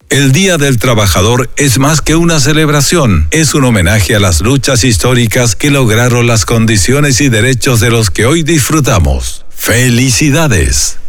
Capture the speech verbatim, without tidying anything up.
El Día del Trabajador es más que una celebración, es un homenaje a las luchas históricas que lograron las condiciones y derechos de los que hoy disfrutamos. ¡Felicidades!